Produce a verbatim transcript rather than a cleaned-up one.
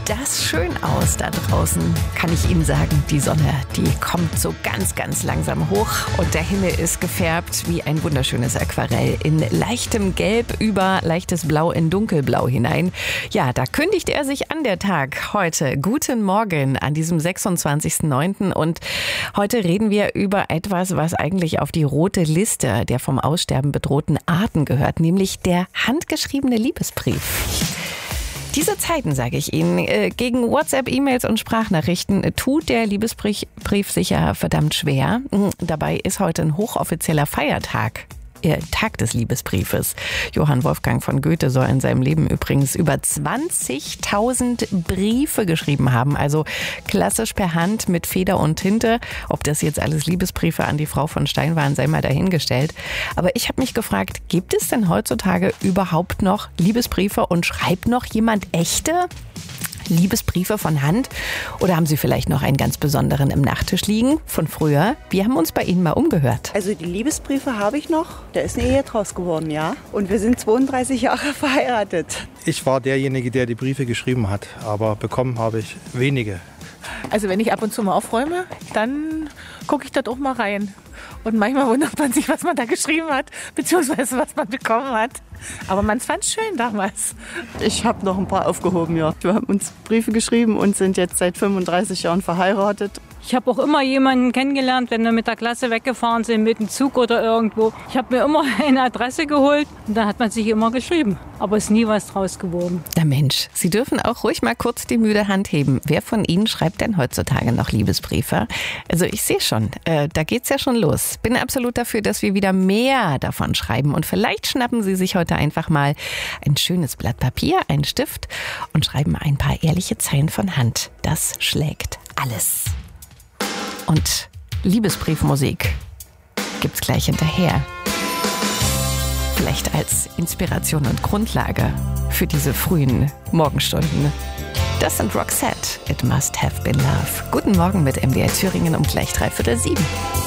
das schön aus da draußen, kann ich Ihnen sagen. Die Sonne, die kommt so ganz, ganz langsam hoch und der Himmel ist gefärbt wie ein wunderschönes Aquarell in leichtem Gelb über leichtes Blau in Dunkelblau hinein. Ja, da kündigt er sich an, der Tag heute. Guten Morgen an diesem sechsundzwanzigsten neunten und heute reden wir über etwas, was eigentlich auf die rote Liste der vom Aussterben bedrohten Arten gehört, nämlich der handgeschriebene Liebesbrief. Diese Zeiten, sage ich Ihnen, gegen WhatsApp, E-Mails und Sprachnachrichten tut der Liebesbrief sicher verdammt schwer. Dabei ist heute ein hochoffizieller Feiertag. Tag des Liebesbriefes. Johann Wolfgang von Goethe soll in seinem Leben übrigens über zwanzigtausend Briefe geschrieben haben. Also klassisch per Hand mit Feder und Tinte. Ob das jetzt alles Liebesbriefe an die Frau von Stein waren, sei mal dahingestellt. Aber ich habe mich gefragt, gibt es denn heutzutage überhaupt noch Liebesbriefe und schreibt noch jemand echte Liebesbriefe von Hand? Oder haben Sie vielleicht noch einen ganz besonderen im Nachttisch liegen von früher? Wir haben uns bei Ihnen mal umgehört. Also die Liebesbriefe habe ich noch. Da ist eine Ehe draus geworden, ja. Und wir sind zweiunddreißig Jahre verheiratet. Ich war derjenige, der die Briefe geschrieben hat, aber bekommen habe ich wenige. Also wenn ich ab und zu mal aufräume, dann gucke ich dort auch mal rein. Und manchmal wundert man sich, was man da geschrieben hat, beziehungsweise was man bekommen hat. Aber man fand es schön damals. Ich habe noch ein paar aufgehoben, ja. Wir haben uns Briefe geschrieben und sind jetzt seit fünfunddreißig Jahren verheiratet. Ich habe auch immer jemanden kennengelernt, wenn wir mit der Klasse weggefahren sind, mit dem Zug oder irgendwo. Ich habe mir immer eine Adresse geholt und da hat man sich immer geschrieben. Aber es ist nie was draus geworden. Na Mensch, Sie dürfen auch ruhig mal kurz die müde Hand heben. Wer von Ihnen schreibt denn heutzutage noch Liebesbriefe? Also ich sehe schon, äh, da geht's ja schon los. Bin absolut dafür, dass wir wieder mehr davon schreiben. Und vielleicht schnappen Sie sich heute einfach mal ein schönes Blatt Papier, einen Stift und schreiben ein paar ehrliche Zeilen von Hand. Das schlägt alles. Und Liebesbriefmusik gibt's gleich hinterher. Vielleicht als Inspiration und Grundlage für diese frühen Morgenstunden. Das sind Roxette, It Must Have Been Love. Guten Morgen mit M D R Thüringen um gleich dreiviertel sieben.